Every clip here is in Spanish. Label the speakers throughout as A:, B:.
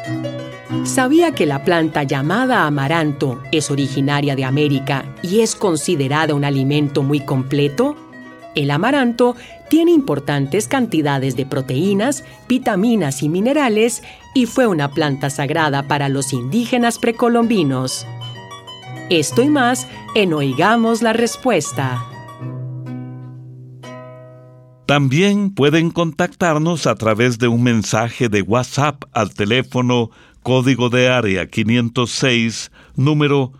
A: ¿Sabía que la planta llamada amaranto es originaria de América y es considerada un alimento muy completo? El amaranto tiene importantes cantidades de proteínas, vitaminas y minerales y fue una planta sagrada para los indígenas precolombinos. Esto y más en Oigamos la Respuesta.
B: También pueden contactarnos a través de un mensaje de WhatsApp al teléfono código de área 506, número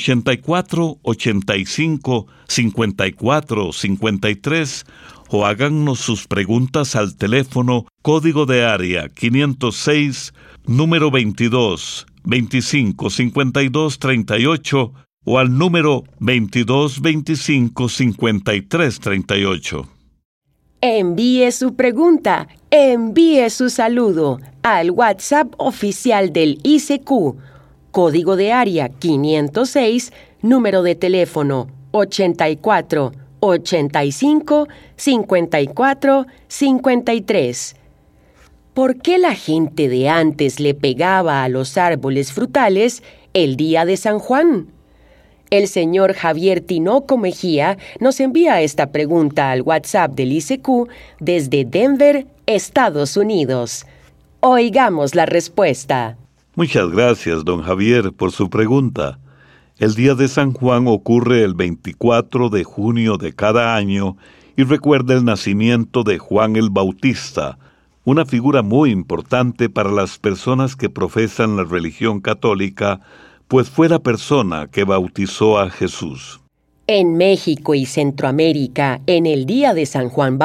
B: 8485-5453, o háganos sus preguntas al teléfono código de área 506, número 22 25 52 38, o al número 22 25 53 38.
A: Envíe su pregunta, envíe su saludo al WhatsApp oficial del ICQ, código de área 506, número de teléfono 84 85 54 53. ¿Por qué la gente de antes le pegaba a los árboles frutales el día de San Juan? El señor Javier Tinoco Mejía nos envía esta pregunta al WhatsApp del ICQ desde Denver, Estados Unidos. Oigamos la respuesta.
B: Muchas gracias, don Javier, por su pregunta. El día de San Juan ocurre el 24 de junio de cada año y recuerda el nacimiento de Juan el Bautista, una figura muy importante para las personas que profesan la religión católica, pues fue la persona que bautizó a Jesús.
A: En México y Centroamérica, en el día de San Juan